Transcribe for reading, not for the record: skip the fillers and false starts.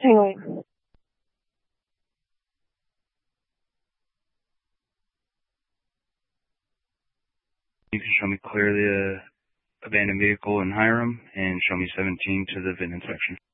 Hang on. You can show me clearly the abandoned vehicle in Hiram and show me 17 to the VIN inspection.